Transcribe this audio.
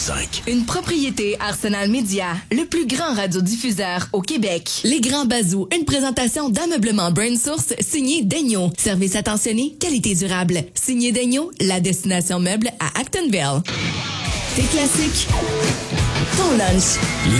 101.5. Une propriété Arsenal Media, le plus grand radiodiffuseur au Québec. Les Grands Bazous, une présentation d'ameublement Brain Source, signé Daigneault. Service attentionné, qualité durable. Signé Daigneault, la destination meuble à Actonville. T'es classique. Ton lunch.